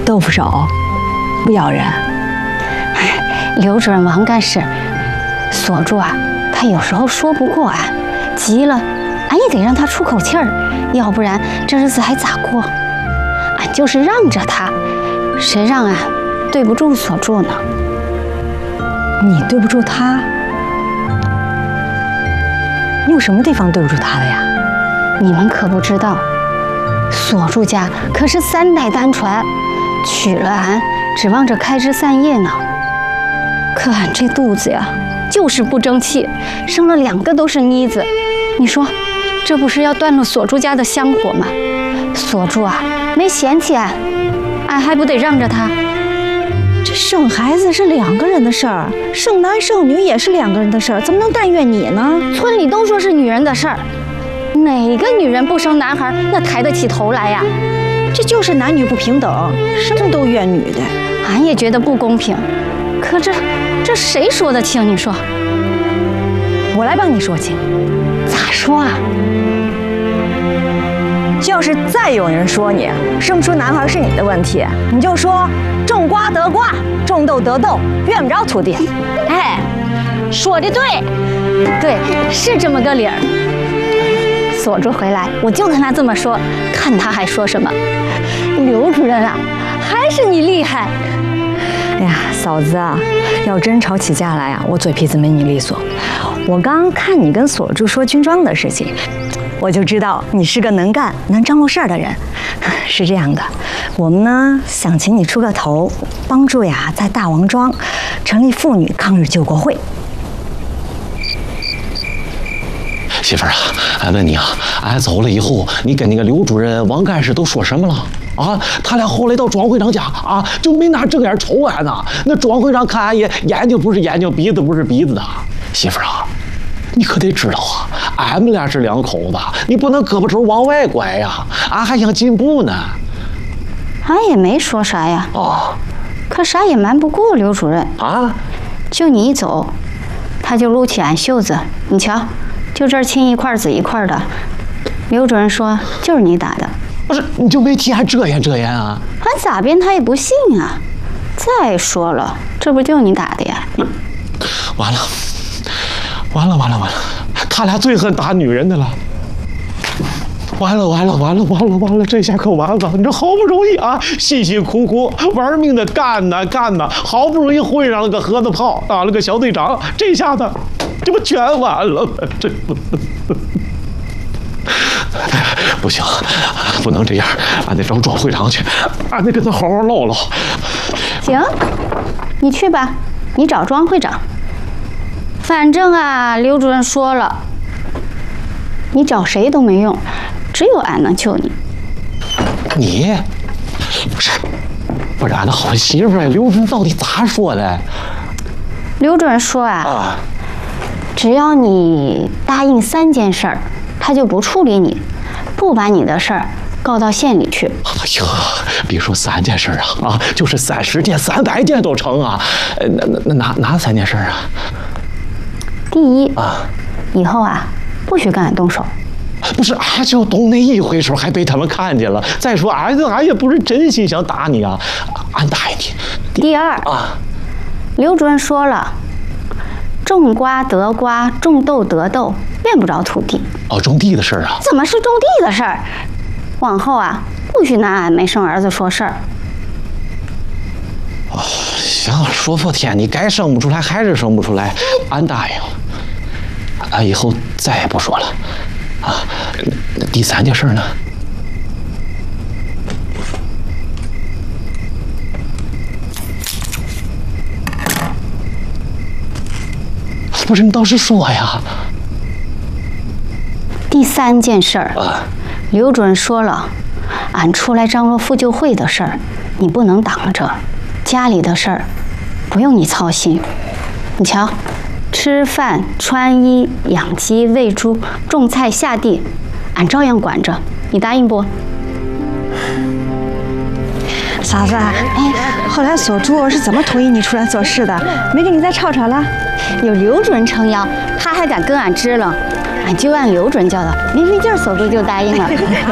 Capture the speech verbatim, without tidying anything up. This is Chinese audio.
豆腐手，不咬人。 哎，刘主任王干事，锁住啊，他有时候说不过俺，急了，俺也得让他出口气儿，要不然这日子还咋过？俺就是让着他，谁让俺对不住锁住呢？ 你对不住他？你有什么地方对不住他的呀？ 你们可不知道，锁住家可是三代单传，娶了俺指望着开枝散叶呢。可俺这肚子呀，就是不争气，生了两个都是妮子。你说，这不是要断了锁住家的香火吗？锁住啊，没嫌弃俺，俺还不得让着他？ 这生孩子是两个人的事儿，生男生女也是两个人的事儿，怎么能但怨你呢？ 村里都说是女人的事儿，哪个女人不生男孩那抬得起头来呀？ 这就是男女不平等，什么都怨女的。 俺也觉得不公平，可这这谁说得清？你说， 我来帮你说清。 咋说啊？ 要是再有人说你生不出男孩是你的问题，你就说种瓜得瓜，种豆得豆，怨不着土地。 哎，说的对，对，是这么个理儿。锁住回来，我就跟他这么说，看他还说什么。刘主任啊，还是你厉害。 哎呀，嫂子啊，要真吵起架来啊，我嘴皮子没你利索。我刚看你跟锁住说军装的事情，我就知道你是个能干、能张罗事儿的人。是这样的，我们呢想请你出个头，帮助呀在大王庄成立妇女抗日救国会。 媳妇儿啊，俺问你啊，俺走了以后，你跟那个刘主任、王干事都说什么了？啊，他俩后来到庄会长家啊，就没拿正眼瞅俺呢。那庄会长看俺眼眼睛不是眼睛，鼻子不是鼻子的。媳妇儿啊，你可得知道啊，俺们俩是两口子，你不能胳膊肘往外拐呀，俺还想进步呢。 俺也没说啥呀。 哦， 可啥也瞒不过刘主任啊。 就你一走，他就撸起俺袖子，你瞧，就这儿青一块紫一块的。刘主任说就是你打的。 不是，你就没替俺遮掩遮掩啊？ 俺咋编他也不信啊。再说了，这不就你打的呀？ 完了，完了，完了，完了！他俩最恨打女人的了。完了，完了，完了，完了，完了！这下可完了！你这好不容易啊，辛辛苦苦玩命的干呐干呐，好不容易混上了个盒子炮，当了个小队长，这下子这不全完了吗？这不。不行，不能这样，俺得找庄会长去，俺得跟他好好唠唠。 行，你去吧，你找庄会长。反正啊，刘主任说了，你找谁都没用，只有俺能救你。 你不是，不是俺的好媳妇儿，刘主任到底咋说的？ 刘主任说啊， 啊， 只要你答应三件事儿，他就不处理你，不把你的事儿告到县里去。 哎呦，别说三件事啊，啊，就是三十件、三百件都成啊。呃，那那那哪哪三件事啊？ 第一啊， 以后啊，不许跟俺动手。 不是，俺就动那一回手，还被他们看见了。再说，俺俺也不是真心想打你啊，俺答应你。 第二啊， 刘主任说了，种瓜得瓜，种豆得豆，怨不着土地。 哦，种地的事儿啊？ 怎么是种地的事儿？往后啊，不许拿俺没生儿子说事儿。 哦，行，说破天，你该生不出来还是生不出来，俺答应了。俺以后再也不说了。啊，那第三件事呢？不是，你倒是说呀。 第三件事儿， 啊， 刘主任说了，俺出来张罗妇救会的事儿，你不能挡着。家里的事儿，不用你操心。你瞧，吃饭、穿衣、养鸡、喂猪、种菜、下地，俺照样管着。你答应不？ 嫂子，哎，后来锁住是怎么同意你出来做事的？没给你再吵吵了？ 有刘主任撑腰，他还敢跟俺支棱，俺就按刘主任教的，没费劲儿，锁住就答应了。